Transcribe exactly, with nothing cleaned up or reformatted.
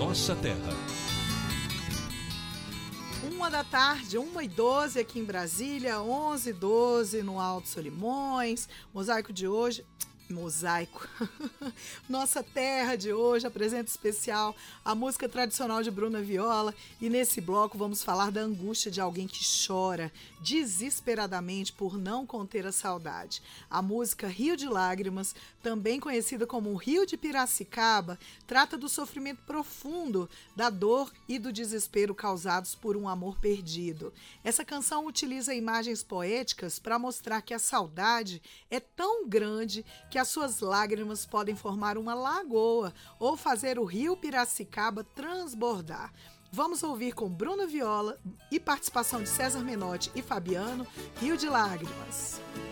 nossa terra. Uma da tarde, uma e doze aqui em Brasília, onze e doze no Alto Solimões. Mosaico de hoje... Mosaico. Nossa terra de hoje, apresenta especial a música tradicional de Bruna Viola, e nesse bloco vamos falar da angústia de alguém que chora desesperadamente por não conter a saudade. A música Rio de Lágrimas, também conhecida como Rio de Piracicaba, trata do sofrimento profundo, da dor e do desespero causados por um amor perdido. Essa canção utiliza imagens poéticas para mostrar que a saudade é tão grande que as suas lágrimas podem formar uma lagoa ou fazer o rio Piracicaba transbordar. Vamos ouvir com Bruna Viola e participação de César Menotti e Fabiano, Rio de Lágrimas.